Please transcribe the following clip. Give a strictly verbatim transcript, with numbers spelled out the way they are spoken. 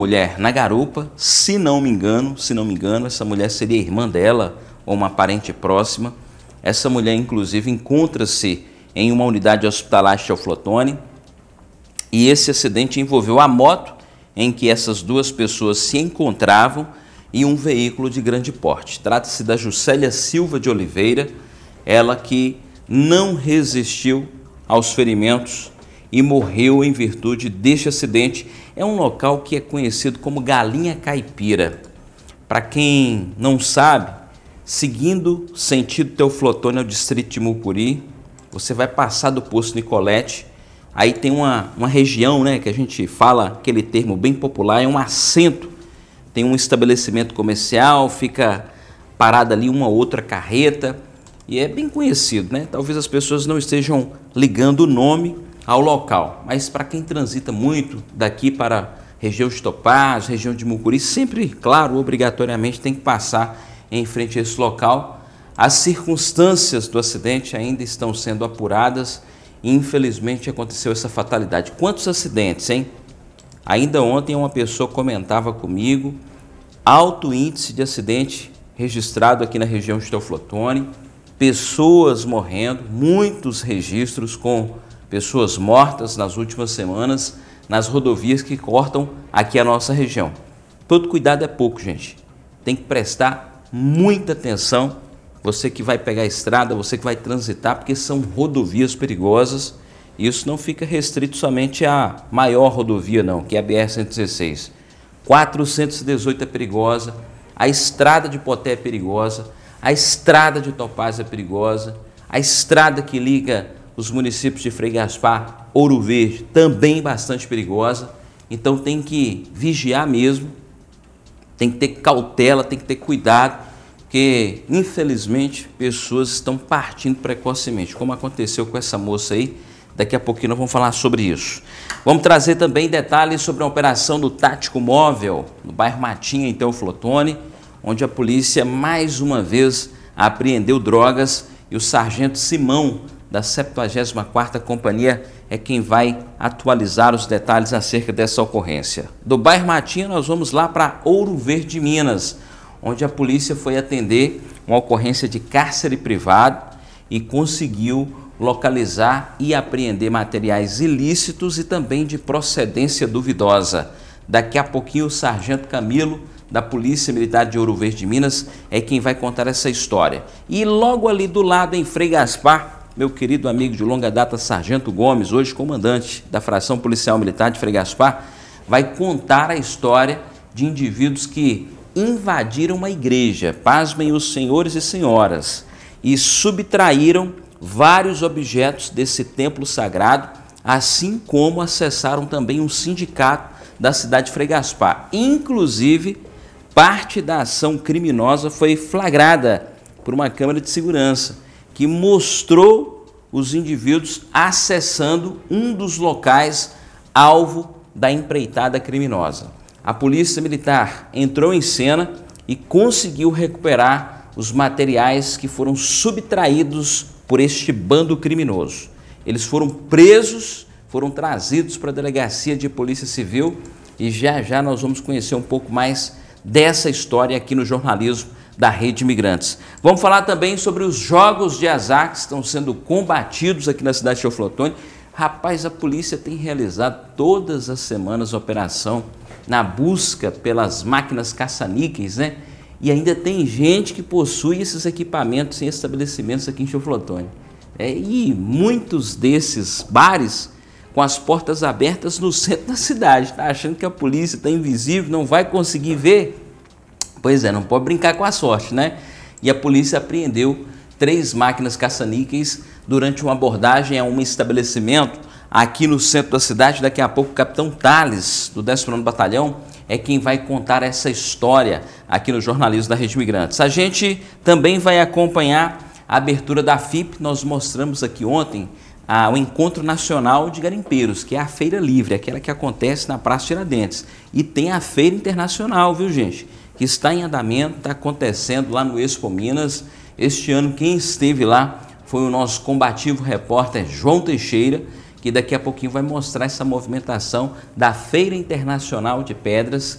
Mulher na garupa, se não me engano, se não me engano, essa mulher seria irmã dela ou uma parente próxima. Essa mulher, inclusive, encontra-se em uma unidade hospitalar de Teoflotone e esse acidente envolveu a moto em que essas duas pessoas se encontravam e um veículo de grande porte. Trata-se da Juscelia Silva de Oliveira, ela que não resistiu aos ferimentos e morreu em virtude deste acidente. É um local que é conhecido como Galinha Caipira. Para quem não sabe, seguindo sentido Teoflotone ao distrito de Mucuri, você vai passar do posto Nicolete, aí tem uma, uma região, né, que a gente fala aquele termo bem popular, é um assento, tem um estabelecimento comercial, fica parada ali uma outra carreta, e é bem conhecido, né? Talvez as pessoas não estejam ligando o nome ao local, mas para quem transita muito daqui para a região de Topaz, região de Mucuri, sempre, claro, obrigatoriamente tem que passar em frente a esse local. As circunstâncias do acidente ainda estão sendo apuradas e infelizmente aconteceu essa fatalidade. Quantos acidentes, hein? Ainda ontem uma pessoa comentava comigo, alto índice de acidente registrado aqui na região de Teoflotone, pessoas morrendo, muitos registros com pessoas mortas nas últimas semanas nas rodovias que cortam aqui a nossa região. Todo cuidado é pouco, gente. Tem que prestar muita atenção, você que vai pegar a estrada, você que vai transitar, porque são rodovias perigosas. Isso não fica restrito somente à maior rodovia, não, que é a B R cento e dezesseis. quatrocentos e dezoito é perigosa, a estrada de Poté é perigosa, a estrada de Topaz é perigosa, a estrada que liga os municípios de Frei Gaspar, Ouro Verde, também bastante perigosa. Então tem que vigiar mesmo, tem que ter cautela, tem que ter cuidado, porque infelizmente pessoas estão partindo precocemente, como aconteceu com essa moça aí. Daqui a pouquinho nós vamos falar sobre isso. Vamos trazer também detalhes sobre a operação do Tático Móvel, no bairro Matinha, em Teoflotone, onde a polícia mais uma vez apreendeu drogas e o sargento Simão, da septuagésima quarta Companhia, é quem vai atualizar os detalhes acerca dessa ocorrência. Do bairro Matinha nós vamos lá para Ouro Verde, Minas, onde a polícia foi atender uma ocorrência de cárcere privado e conseguiu localizar e apreender materiais ilícitos e também de procedência duvidosa. Daqui a pouquinho o sargento Camilo, da Polícia Militar de Ouro Verde, Minas, é quem vai contar essa história. E logo ali do lado, em Frei Gaspar, meu querido amigo de longa data, Sargento Gomes, hoje comandante da Fração Policial Militar de Frei Gaspar, vai contar a história de indivíduos que invadiram uma igreja, pasmem os senhores e senhoras, e subtraíram vários objetos desse templo sagrado, assim como acessaram também um sindicato da cidade de Frei Gaspar. Inclusive, parte da ação criminosa foi flagrada por uma câmera de segurança, que mostrou os indivíduos acessando um dos locais alvo da empreitada criminosa. A Polícia Militar entrou em cena e conseguiu recuperar os materiais que foram subtraídos por este bando criminoso. Eles foram presos, foram trazidos para a Delegacia de Polícia Civil e já já nós vamos conhecer um pouco mais dessa história aqui no jornalismo da Rede Imigrantes. Vamos falar também sobre os jogos de azar que estão sendo combatidos aqui na cidade de Teoflotone. Rapaz, a polícia tem realizado todas as semanas operação na busca pelas máquinas caça-níqueis, né? E ainda tem gente que possui esses equipamentos em estabelecimentos aqui em Teoflotone. É, e muitos desses bares com as portas abertas no centro da cidade. Tá achando que a polícia está invisível, não vai conseguir ver? Pois é, não pode brincar com a sorte, né? E a polícia apreendeu três máquinas caça-níqueis durante uma abordagem a um estabelecimento aqui no centro da cidade. Daqui a pouco o capitão Thales, do décimo nono Batalhão, é quem vai contar essa história aqui no jornalismo da Rede Imigrantes. A gente também vai acompanhar a abertura da F I P. Nós mostramos aqui ontem ah, o Encontro Nacional de Garimpeiros, que é a Feira Livre, aquela que acontece na Praça Tiradentes. E tem a Feira Internacional, viu, gente? Que está em andamento, está acontecendo lá no Expo Minas. Este ano quem esteve lá foi o nosso combativo repórter João Teixeira, que daqui a pouquinho vai mostrar essa movimentação da Feira Internacional de Pedras,